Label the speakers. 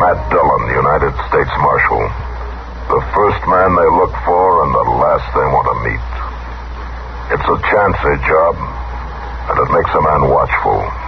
Speaker 1: Matt Dillon, United States Marshal. The first man they look for and the last they want to meet. It's a chancy job, and it makes a man watchful.